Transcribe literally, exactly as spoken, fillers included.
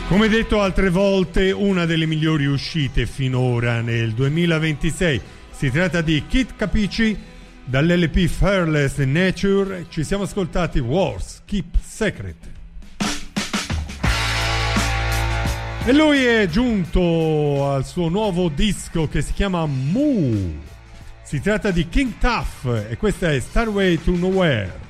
Come detto altre volte, una delle migliori uscite finora nel duemilaventisei. Si tratta di Kid Capici dall'L P Fearless Nature. Ci siamo ascoltati Wars Keep Secret. E lui è giunto al suo nuovo disco che si chiama Moo. Si tratta di King Tuff e questa è Starway to Nowhere.